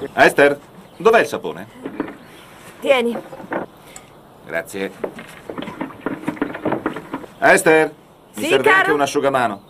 Esther, dov'è il sapone? Tieni. Grazie. Esther, mi Sì, serve caro? anche un asciugamano.